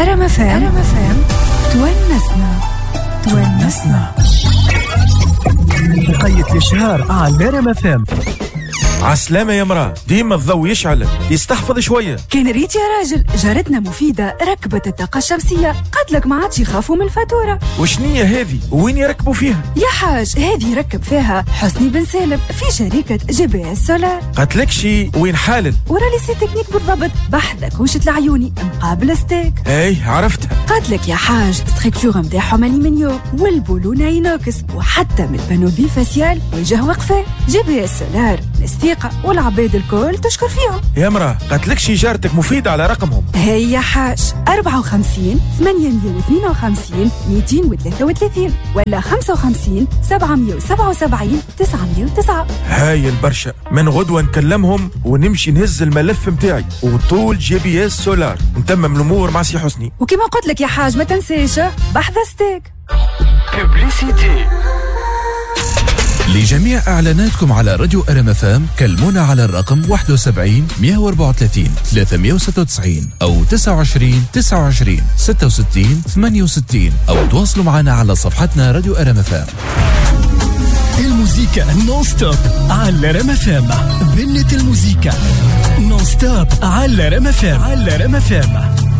RMFM تونسنا بقية الشهر على RMFM. عسلامة يا مرأة، ديما الضوء يشعل، يستحفظ شوية. كان ريت يا راجل، جارتنا مفيدة ركبت الطاقة الشمسية، قالت لك ما عادش يخافوا من الفاتورة. وشنية هذه؟ وين يركبوا فيها؟ يا حاج هذه يركب فيها حسني بن سالم في شركة GPS سولار. قالت لك شي وين حالل؟ ورا لي سي تكنيك بالضبط، بحذك وشت العيوني مقابل ستيك. اي عرفتها. قالت لك يا حاج ستركتور نتاعهم ألمنيوم والبولونة اينوكس، وحتى من البانوبي فاسيال وجه وقفة. GPS سولار الثقة والعباد الكل تشكر فيهم. يا مرأة قالت لك شي جارتك مفيدة على رقمهم. هيا حاج 54 852 233 ولا 55 777 909. هاي البرشا، من غدوة نكلمهم ونمشي نهز الملف متاعي وطول GPS سولار نتمم الأمور مع سي حسني. وكما قلت لك يا حاج ما تنساش بحث ستيك. ببليسيتي. لجميع إعلاناتكم على راديو RMFM كلمونا على الرقم 71 134 396 أو 29 29 66 68 أو تواصلوا معنا على صفحتنا راديو RMFM. الموسيقى نون ستوب على RMFM. بنت الموسيقى نون ستوب على RMFM.